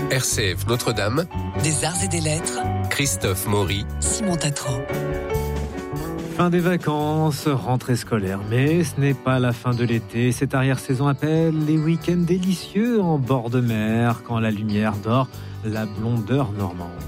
RCF Notre-Dame, des arts et des lettres, Christophe Maury, Simon Tatran. Fin des vacances, rentrée scolaire, mais ce n'est pas la fin de l'été. Cette arrière-saison appelle les week-ends délicieux en bord de mer, quand la lumière dore la blondeur normande.